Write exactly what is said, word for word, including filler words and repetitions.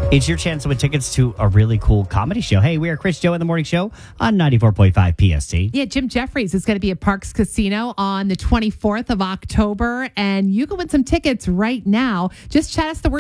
It's your chance to win tickets to a really cool comedy show. Hey, we are Chris Joe in the Morning Show on ninety-four point five P S T. Yeah, Jim Jeffries is going to be at Parks Casino on the twenty-fourth of October, and you can win some tickets right now. Just chat us the word